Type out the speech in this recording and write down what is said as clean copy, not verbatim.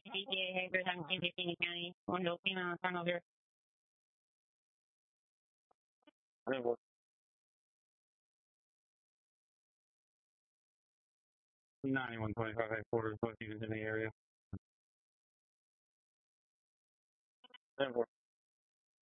GTA Hackers. I'm in Kissimmee County. Window female tunnel here. 9125 headquarters, both units in the area. 10-4.